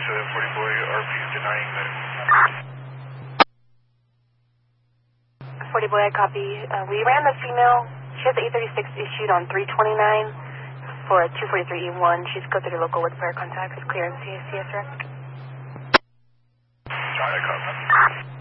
40 boy, RP denying that. 40 boy, I copy. We ran the female. She has the 836 issued on 329 for a 243E1. She's go through the local with prayer contacts, clearance CSREC. Sorry, I copy.